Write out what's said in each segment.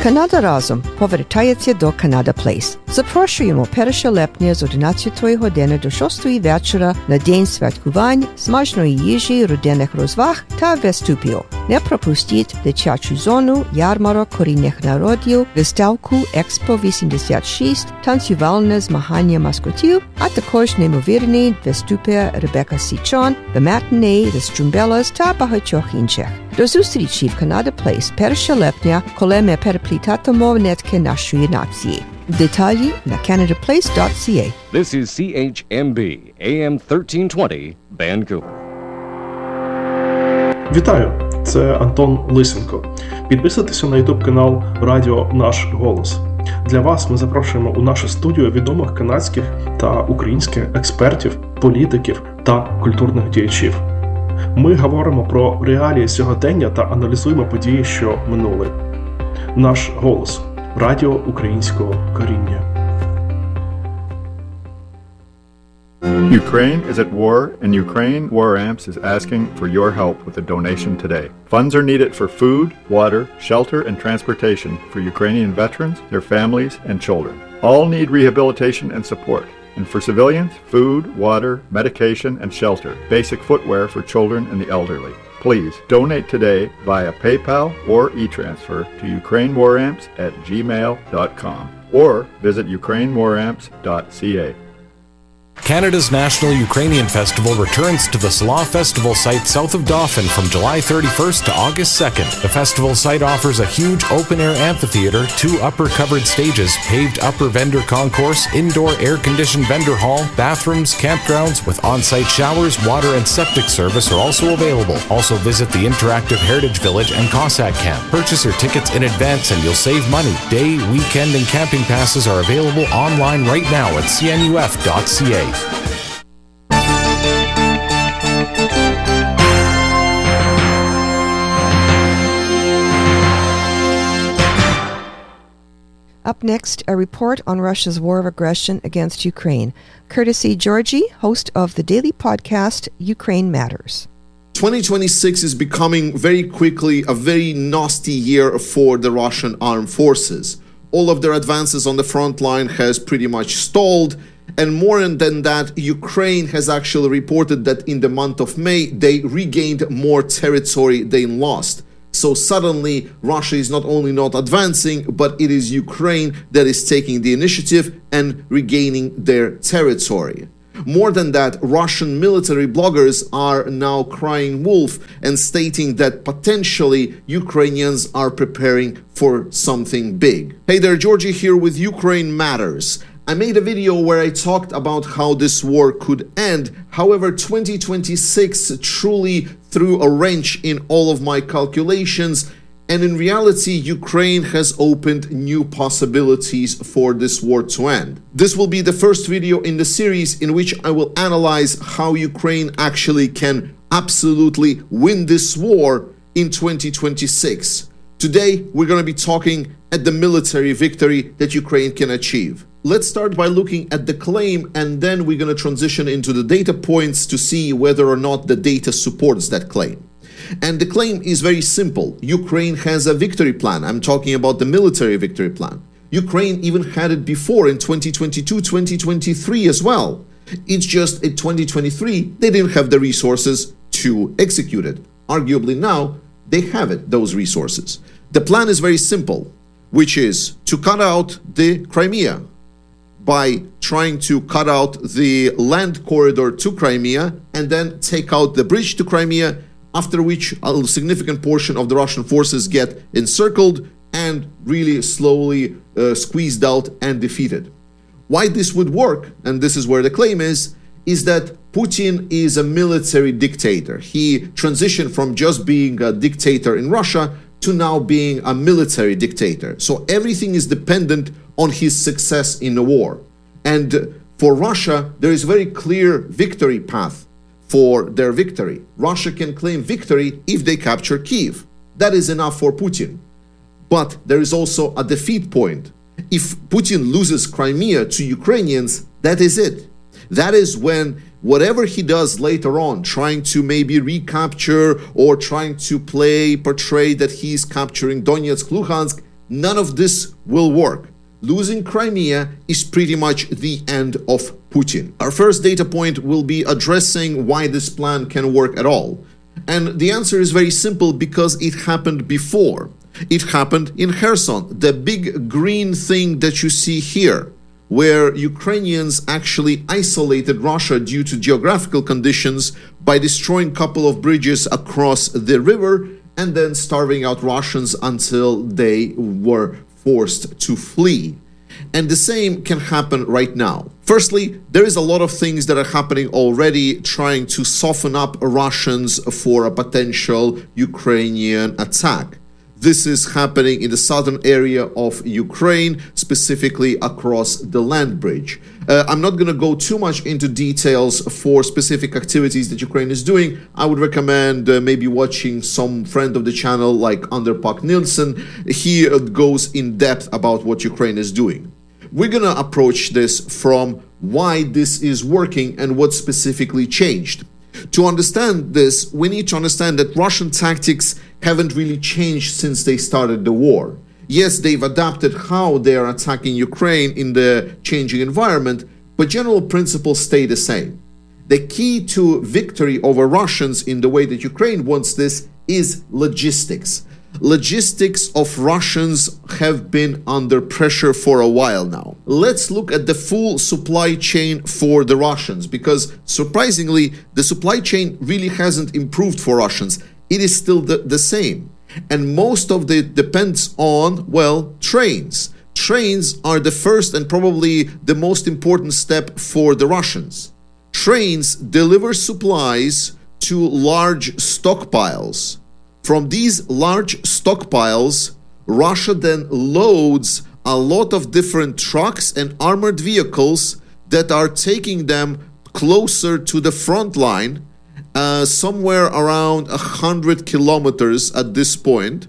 Канада разом повертається до Canada Place. Запрошуємо 1 липня з 11 години до 6 вечора на День святкувань, смачної їжі, родинних розваг та виступів. Не пропустіть дитячу зону, ярмарок корінних народів, виставку Експо 86, танцювальне змагання маскотів, а також неймовірні виступи Ребека Січон, The Matinee, The Strumbellas та багатьох інших. До зустрічі в Canada Place 1 липня, коли ми переплітатимо нитки нашої нації. Деталі на canadaplace.ca. This is CHMB, AM 1320, Vancouver. Вітаю! Це Антон Лисенко. Підписуйтеся на YouTube канал Радіо Наш Голос. Для вас ми запрошуємо у нашу студію відомих канадських та українських експертів, політиків та культурних діячів. Ми говоримо про реалії сьогодення та аналізуємо події, що минули. Наш голос. Радіо українського коріння. Ukraine is at war, and Ukraine War Amps is asking for your help with a donation today. Funds are needed for food, water, shelter, and transportation for Ukrainian veterans, their families, and children. All need rehabilitation and support. And for civilians, food, water, medication, and shelter, basic footwear for children and the elderly. Please donate today via PayPal or e-transfer to ukrainewaramps@gmail.com or visit ukrainewaramps.ca. Canada's National Ukrainian Festival returns to the Salah Festival site south of Dauphin from July 31st to August 2nd. The festival site offers a huge open-air amphitheater, 2 upper-covered stages, paved upper vendor concourse, indoor air-conditioned vendor hall, bathrooms, campgrounds with on-site showers, water and septic service are also available. Also visit the interactive Heritage Village and Cossack Camp. Purchase your tickets in advance and you'll save money. Day, weekend and camping passes are available online right now at cnuf.ca. Up next, a report on Russia's war of aggression against Ukraine. Courtesy Georgie, host of the daily podcast Ukraine Matters. 2026 is becoming very quickly a very nasty year for the Russian armed forces. All of their advances on the front line has pretty much stalled. And more than that, Ukraine has actually reported that in the month of May, they regained more territory than lost. So suddenly, Russia is not only not advancing, but it is Ukraine that is taking the initiative and regaining their territory. More than that, Russian military bloggers are now crying wolf and stating that potentially Ukrainians are preparing for something big. Hey there, Georgie here with Ukraine Matters. I made a video where I talked about how this war could end. However, 2026 truly threw a wrench in all of my calculations, and in reality, Ukraine has opened new possibilities for this war to end. This will be the first video in the series in which I will analyze how Ukraine actually can absolutely win this war in 2026. Today, we're going to be talking at the military victory that Ukraine can achieve. Let's start by looking at the claim, and then we're going to transition into the data points to see whether or not the data supports that claim. And the claim is very simple. Ukraine has a victory plan. I'm talking about the military victory plan. Ukraine even had it before in 2022, 2023 as well. It's just in 2023, they didn't have the resources to execute it. Arguably now, they have it, those resources. The plan is very simple, which is to cut out the Crimea by trying to cut out the land corridor to Crimea and then take out the bridge to Crimea, after which a significant portion of the Russian forces get encircled and really slowly squeezed out and defeated. Why this would work, and this is where the claim is that Putin is a military dictator. He transitioned from just being a dictator in Russia to now being a military dictator. So everything is dependent on his success in the war. And for Russia, there is a very clear victory path for their victory. Russia can claim victory if they capture Kyiv. That is enough for Putin. But there is also a defeat point. If Putin loses Crimea to Ukrainians, that is it. That is when whatever he does later on, trying to maybe recapture or trying to portray that he's capturing Donetsk, Luhansk, none of this will work. Losing Crimea is pretty much the end of Putin. Our first data point will be addressing why this plan can work at all. And the answer is very simple, because it happened before. It happened in Kherson, the big green thing that you see here, where Ukrainians actually isolated Russia due to geographical conditions by destroying a couple of bridges across the river and then starving out Russians until they were forced to flee. And the same can happen right now. Firstly, there is a lot of things that are happening already trying to soften up Russians for a potential Ukrainian attack. This is happening in the southern area of Ukraine, specifically across the land bridge. I'm not going to go too much into details for specific activities that Ukraine is doing. I would recommend maybe watching some friend of the channel like Underpak Nielsen. He goes in depth about what Ukraine is doing. We're going to approach this from why this is working and what specifically changed. To understand this, we need to understand that Russian tactics haven't really changed since they started the war. Yes, they've adapted how they are attacking Ukraine in the changing environment, but general principles stay the same. The key to victory over Russians in the way that Ukraine wants this is logistics. Logistics of Russians have been under pressure for a while now. Let's look at the full supply chain for the Russians, because surprisingly, the supply chain really hasn't improved for Russians. It is still the same. And most of it depends on, well, trains. Trains are the first and probably the most important step for the Russians. Trains deliver supplies to large stockpiles. From these large stockpiles, Russia then loads a lot of different trucks and armored vehicles that are taking them closer to the front line, somewhere around 100 kilometers at this point.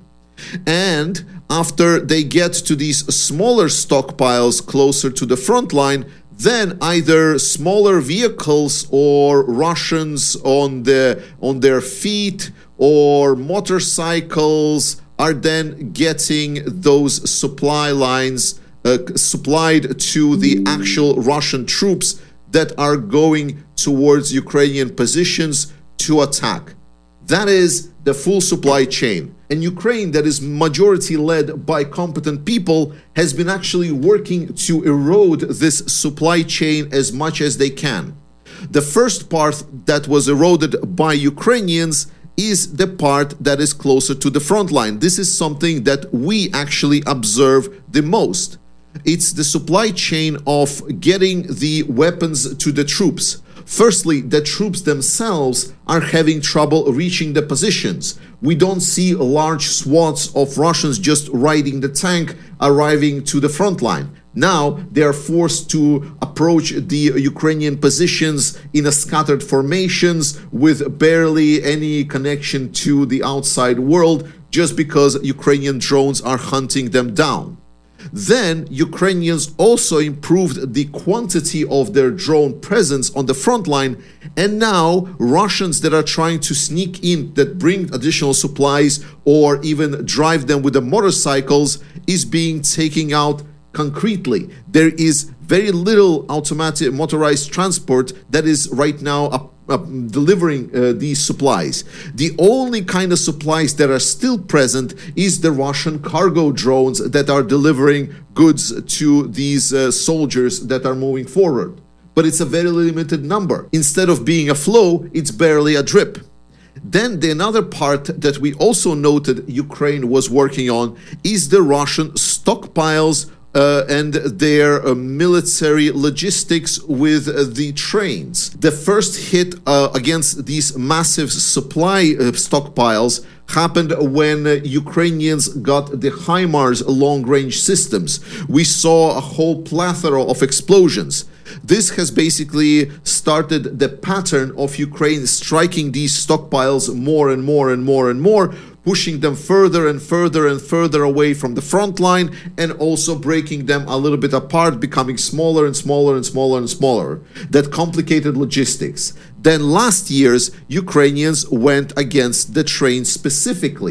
And after they get to these smaller stockpiles closer to the front line, then either smaller vehicles or Russians on their feet or motorcycles are then getting those supply lines supplied to the actual Russian troops that are going towards Ukrainian positions to attack. That is the full supply chain. And Ukraine, that is majority led by competent people, has been actually working to erode this supply chain as much as they can. The first part that was eroded by Ukrainians is the part that is closer to the front line. This is something that we actually observe the most. It's the supply chain of getting the weapons to the troops. Firstly, the troops themselves are having trouble reaching the positions. We don't see large swaths of Russians just riding the tank arriving to the front line. Now they are forced to approach the Ukrainian positions in a scattered formations with barely any connection to the outside world, just because Ukrainian drones are hunting them down. Then Ukrainians also improved the quantity of their drone presence on the front line, and now Russians that are trying to sneak in, that bring additional supplies or even drive them with the motorcycles, is being taken out concretely. There is very little automatic motorized transport that is right now delivering these supplies. The only kind of supplies that are still present is the Russian cargo drones that are delivering goods to these soldiers that are moving forward. But it's a very limited number. Instead of being a flow, it's barely a drip. Then the another part that we also noted Ukraine was working on is the Russian stockpiles and their military logistics with the trains. The first hit against these massive supply stockpiles happened when Ukrainians got the HIMARS long-range systems. We saw a whole plethora of explosions. This has basically started the pattern of Ukraine striking these stockpiles more and more and more and more, pushing them further and further and further away from the front line, and also breaking them a little bit apart, becoming smaller and smaller and smaller and smaller. That complicated logistics. Then last year's Ukrainians went against the train specifically.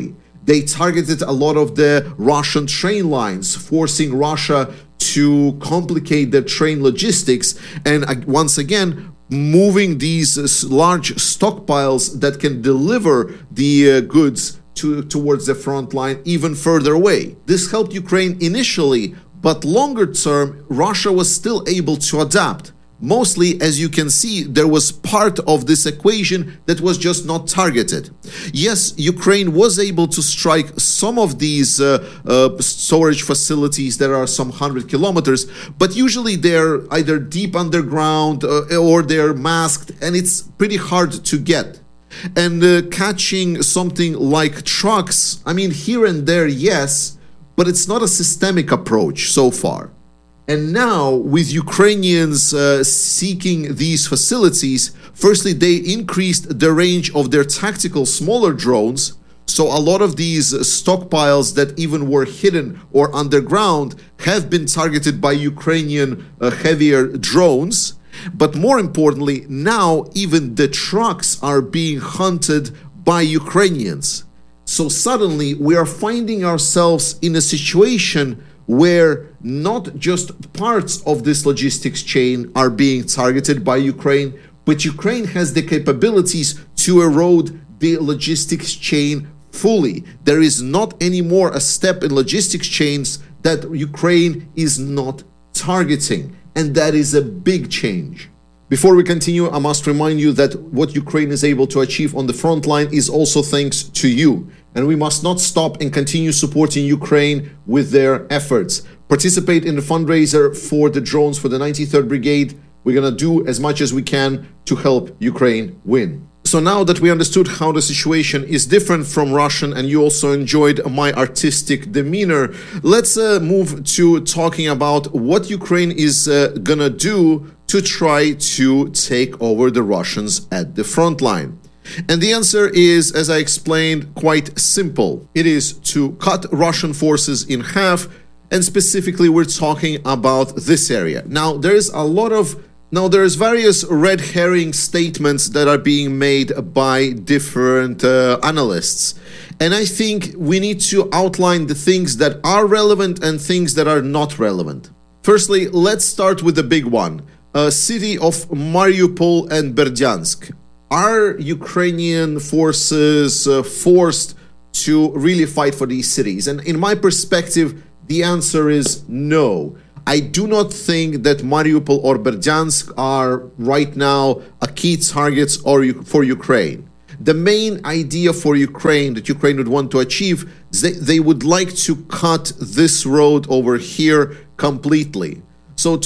They targeted a lot of the Russian train lines, forcing Russia to complicate their train logistics, and once again moving these large stockpiles that can deliver the goods towards the front line even further away. This helped Ukraine initially, but longer term, Russia was still able to adapt. Mostly, as you can see, there was part of this equation that was just not targeted. Yes, Ukraine was able to strike some of these storage facilities that are some 100 kilometers, but usually they're either deep underground or they're masked, and it's pretty hard to get. And catching something like trucks, I mean, here and there, yes, but it's not a systemic approach so far. And now, with Ukrainians seeking these facilities, firstly, they increased the range of their tactical smaller drones. So a lot of these stockpiles that even were hidden or underground have been targeted by Ukrainian heavier drones. But more importantly, now even the trucks are being hunted by Ukrainians. So suddenly, we are finding ourselves in a situation where not just parts of this logistics chain are being targeted by Ukraine, but Ukraine has the capabilities to erode the logistics chain fully. There is not anymore a step in logistics chains that Ukraine is not targeting, and that is a big change. Before we continue, I must remind you that what Ukraine is able to achieve on the front line is also thanks to you. And we must not stop and continue supporting Ukraine with their efforts. Participate in the fundraiser for the drones for the 93rd Brigade. We're going to do as much as we can to help Ukraine win. So now that we understood how the situation is different from Russian and you also enjoyed my artistic demeanor, let's move to talking about what Ukraine is going to do to try to take over the Russians at the front line. And the answer is, as I explained, quite simple. It is to cut Russian forces in half, and specifically we're talking about this area. Now, there's various red herring statements that are being made by different analysts. And I think we need to outline the things that are relevant and things that are not relevant. Firstly, let's start with the big one. City of Mariupol and Berdyansk. Are Ukrainian forces forced to really fight for these cities? And in my perspective, the answer is no. I do not think that Mariupol or Berdyansk are right now a key targets for Ukraine. The main idea for Ukraine that Ukraine would want to achieve is they would like to cut this road over here completely. So